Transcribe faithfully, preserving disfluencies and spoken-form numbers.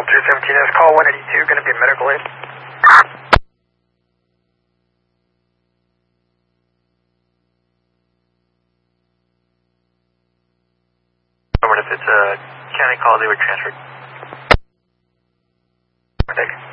two seventeen S, call one eighty-two, going to be medical aid. If it's a county call, they would transfer. Thank you.